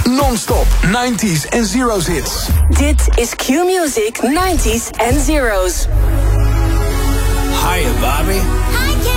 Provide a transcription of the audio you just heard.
Non-stop 90s en zeros hits. Dit is Q-Music 90s en zeros. Hiya, Bobby. Hi, Ken.